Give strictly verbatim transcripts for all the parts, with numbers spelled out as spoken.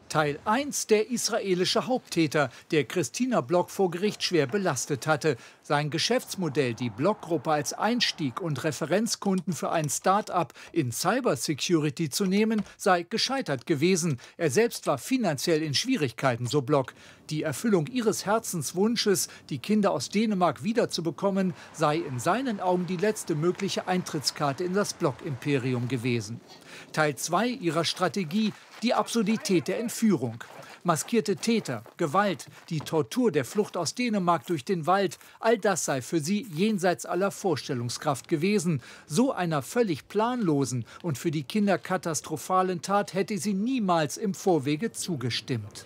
Teil eins: Der israelische Haupttäter, der Christina Block vor Gericht schwer belastet hatte. Sein Geschäftsmodell, die Block-Gruppe als Einstieg und Referenzkunden für ein Start-up in Cybersecurity zu nehmen, sei gescheitert gewesen. Er selbst war finanziell in Schwierigkeiten, so Block. Die Erfüllung ihres Herzenswunsches, die Kinder aus Dänemark wiederzubekommen, sei in seinen Augen die letzte mögliche Eintrittskarte in das Block-Imperium gewesen. Teil zwei ihrer Strategie: die Absurdität der Entführung. Maskierte Täter, Gewalt, die Tortur der Flucht aus Dänemark durch den Wald, all das sei für sie jenseits aller Vorstellungskraft gewesen. So einer völlig planlosen und für die Kinder katastrophalen Tat hätte sie niemals im Vorwege zugestimmt.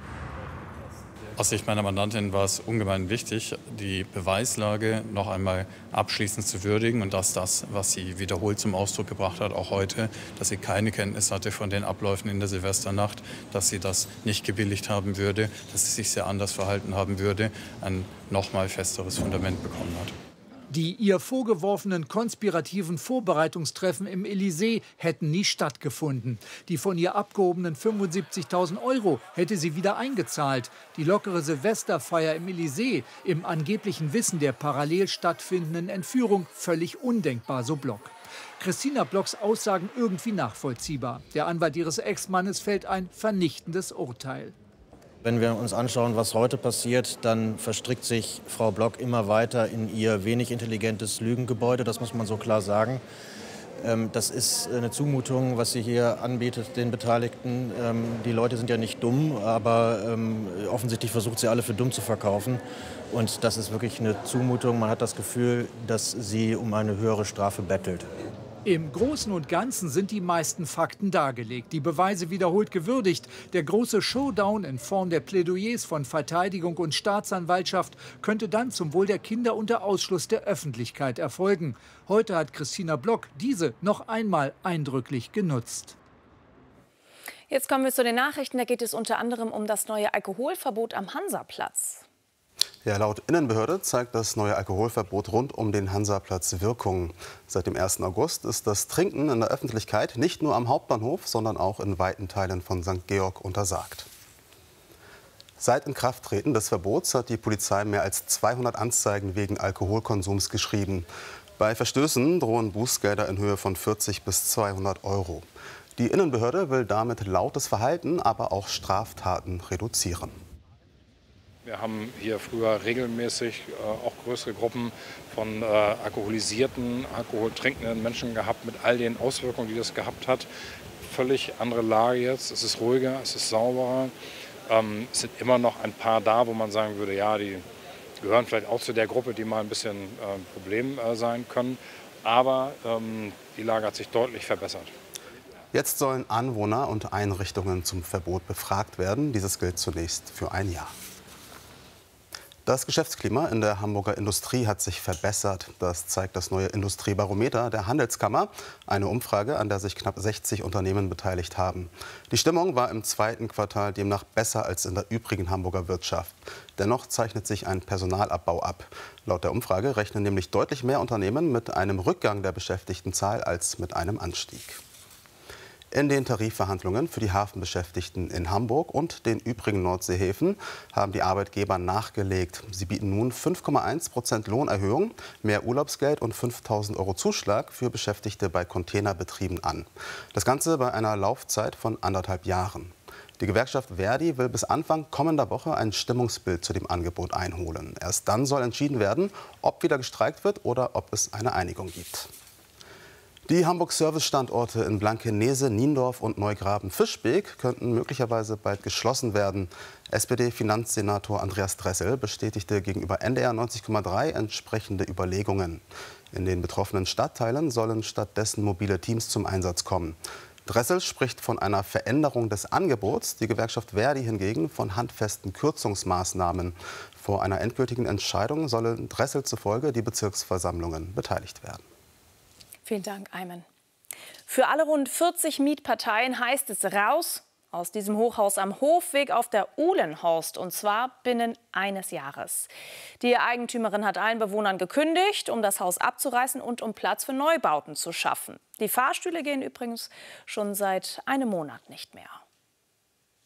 Aus Sicht meiner Mandantin war es ungemein wichtig, die Beweislage noch einmal abschließend zu würdigen und dass das, was sie wiederholt zum Ausdruck gebracht hat, auch heute, dass sie keine Kenntnis hatte von den Abläufen in der Silvesternacht, dass sie das nicht gebilligt haben würde, dass sie sich sehr anders verhalten haben würde, ein noch mal festeres Fundament bekommen hat. Die ihr vorgeworfenen konspirativen Vorbereitungstreffen im Élysée hätten nie stattgefunden. Die von ihr abgehobenen fünfundsiebzigtausend Euro hätte sie wieder eingezahlt. Die lockere Silvesterfeier im Élysée, im angeblichen Wissen der parallel stattfindenden Entführung, völlig undenkbar, so Block. Christina Blocks Aussagen irgendwie nachvollziehbar. Der Anwalt ihres Ex-Mannes fällt ein vernichtendes Urteil. Wenn wir uns anschauen, was heute passiert, dann verstrickt sich Frau Block immer weiter in ihr wenig intelligentes Lügengebäude. Das muss man so klar sagen. Das ist eine Zumutung, was sie hier anbietet den Beteiligten. Die Leute sind ja nicht dumm, aber offensichtlich versucht sie alle für dumm zu verkaufen. Und das ist wirklich eine Zumutung. Man hat das Gefühl, dass sie um eine höhere Strafe bettelt. Im Großen und Ganzen sind die meisten Fakten dargelegt, die Beweise wiederholt gewürdigt. Der große Showdown in Form der Plädoyers von Verteidigung und Staatsanwaltschaft könnte dann zum Wohl der Kinder unter Ausschluss der Öffentlichkeit erfolgen. Heute hat Christina Block diese noch einmal eindrücklich genutzt. Jetzt kommen wir zu den Nachrichten. Da geht es unter anderem um das neue Alkoholverbot am Hansaplatz. Ja, laut Innenbehörde zeigt das neue Alkoholverbot rund um den Hansaplatz Wirkung. Seit dem ersten August ist das Trinken in der Öffentlichkeit nicht nur am Hauptbahnhof, sondern auch in weiten Teilen von Sankt Georg untersagt. Seit Inkrafttreten des Verbots hat die Polizei mehr als zweihundert Anzeigen wegen Alkoholkonsums geschrieben. Bei Verstößen drohen Bußgelder in Höhe von vierzig bis zweihundert Euro. Die Innenbehörde will damit lautes Verhalten, aber auch Straftaten reduzieren. Wir haben hier früher regelmäßig äh, auch größere Gruppen von äh, alkoholisierten, alkoholtrinkenden Menschen gehabt, mit all den Auswirkungen, die das gehabt hat. Völlig andere Lage jetzt. Es ist ruhiger, es ist sauberer. Ähm, es sind immer noch ein paar da, wo man sagen würde, ja, die gehören vielleicht auch zu der Gruppe, die mal ein bisschen äh, ein Problem äh, sein können. Aber ähm, die Lage hat sich deutlich verbessert. Jetzt sollen Anwohner und Einrichtungen zum Verbot befragt werden. Dieses gilt zunächst für ein Jahr. Das Geschäftsklima in der Hamburger Industrie hat sich verbessert. Das zeigt das neue Industriebarometer der Handelskammer, eine Umfrage, an der sich knapp sechzig Unternehmen beteiligt haben. Die Stimmung war im zweiten Quartal demnach besser als in der übrigen Hamburger Wirtschaft. Dennoch zeichnet sich ein Personalabbau ab. Laut der Umfrage rechnen nämlich deutlich mehr Unternehmen mit einem Rückgang der Beschäftigtenzahl als mit einem Anstieg. In den Tarifverhandlungen für die Hafenbeschäftigten in Hamburg und den übrigen Nordseehäfen haben die Arbeitgeber nachgelegt. Sie bieten nun fünf Komma eins Prozent Lohnerhöhung, mehr Urlaubsgeld und fünftausend Euro Zuschlag für Beschäftigte bei Containerbetrieben an. Das Ganze bei einer Laufzeit von anderthalb Jahren. Die Gewerkschaft Verdi will bis Anfang kommender Woche ein Stimmungsbild zu dem Angebot einholen. Erst dann soll entschieden werden, ob wieder gestreikt wird oder ob es eine Einigung gibt. Die Hamburg-Service-Standorte in Blankenese, Niendorf und Neugraben-Fischbeek könnten möglicherweise bald geschlossen werden. S P D-Finanzsenator Andreas Dressel bestätigte gegenüber N D R neunzig Komma drei entsprechende Überlegungen. In den betroffenen Stadtteilen sollen stattdessen mobile Teams zum Einsatz kommen. Dressel spricht von einer Veränderung des Angebots, die Gewerkschaft Verdi hingegen von handfesten Kürzungsmaßnahmen. Vor einer endgültigen Entscheidung sollen Dressel zufolge die Bezirksversammlungen beteiligt werden. Vielen Dank, Ayman. Für alle rund vierzig Mietparteien heißt es raus aus diesem Hochhaus am Hofweg auf der Uhlenhorst, und zwar binnen eines Jahres. Die Eigentümerin hat allen Bewohnern gekündigt, um das Haus abzureißen und um Platz für Neubauten zu schaffen. Die Fahrstühle gehen übrigens schon seit einem Monat nicht mehr.